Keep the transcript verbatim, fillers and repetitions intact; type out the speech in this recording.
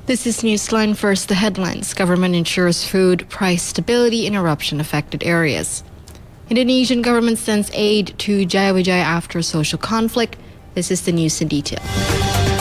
This is Newsline. First, the headlines. Government ensures food price stability in eruption-affected areas. Indonesian government sends aid to Jayawijaya after social conflict. This is the news in detail.